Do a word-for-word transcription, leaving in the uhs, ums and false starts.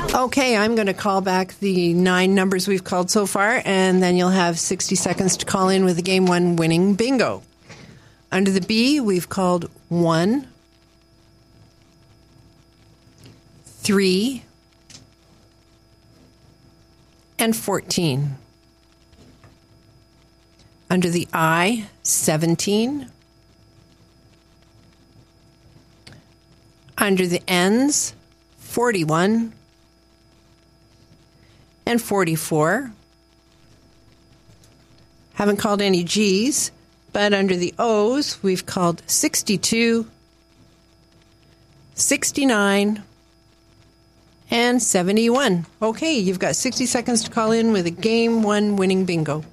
Okay, I'm going to call back the nine numbers we've called so far, and then you'll have sixty seconds to call in with the Game one winning bingo. Under the B, we've called one, three, and fourteen. Under the I, seventeen. Under the N's, forty-one. And forty-four. Haven't called any G's, but under the O's, we've called sixty-two, sixty-nine, and seventy-one. Okay, you've got sixty seconds to call in with a Game one winning bingo.